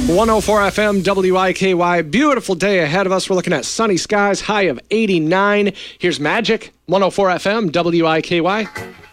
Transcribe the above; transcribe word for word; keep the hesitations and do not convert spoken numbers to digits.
one oh four F M, W I K Y. Beautiful day ahead of us. We're looking at sunny skies, high of eighty-nine. Here's Magic, one oh four F M, W I K Y.